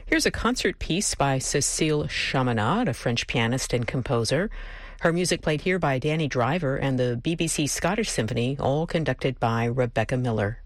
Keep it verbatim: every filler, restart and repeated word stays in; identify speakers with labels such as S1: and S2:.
S1: Here's a concert piece by Cécile Chaminade, a French pianist and composer. Her music played here by Danny Driver and the B B C Scottish Symphony, all conducted by Rebecca Miller.